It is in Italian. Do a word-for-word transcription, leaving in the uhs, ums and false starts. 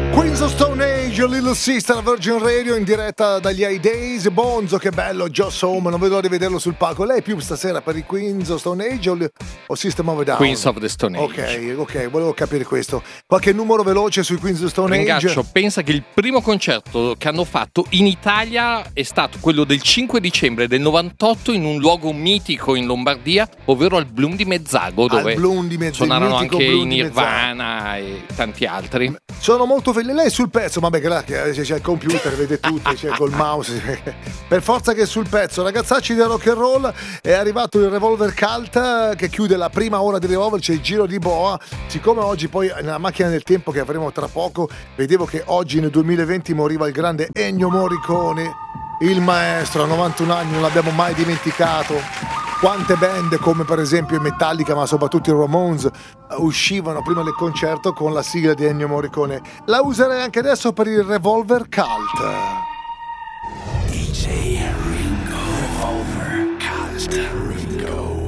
Queens of Stone Age, Little Sister, Virgin Radio in diretta dagli High Days. Bonzo, che bello, Joss Home, non vedo l'ora di vederlo sul palco. Lei è più stasera per i Queens of Stone Age o, o System of a Down? Queens of the Stone Age. Ok, ok, volevo capire questo. Qualche numero veloce sui Queens of Stone Ringaccio, Age? pensa che il primo concerto che hanno fatto in Italia è stato quello del cinque dicembre del novantotto in un luogo mitico in Lombardia, ovvero al Bloom di Mezzago, dove Bloom di Mezzago, suonarono anche Bloom i Nirvana e tanti altri. Sono molto felice. Lei è sul pezzo, vabbè, grazie, c'è il computer, vede tutto, c'è col mouse. Per forza che è sul pezzo. Ragazzacci del rock and roll, è arrivato il Revolver Cult che chiude la prima ora di Revolver, c'è il giro di boa. Siccome oggi poi nella macchina del tempo che avremo tra poco, vedevo che oggi nel duemilaventi moriva il grande Ennio Morricone, il maestro, a novantuno anni, non l'abbiamo mai dimenticato. Quante band come per esempio i Metallica, ma soprattutto i Ramones, uscivano prima del concerto con la sigla di Ennio Morricone. La userei anche adesso per il Revolver Cult. D J Ringo, Revolver Cult, Ringo.